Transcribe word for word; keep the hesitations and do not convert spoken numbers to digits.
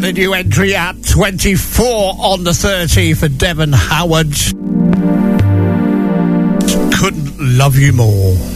And a new entry at twenty-four on the thirty for Devon Howard. Couldn't Love You More.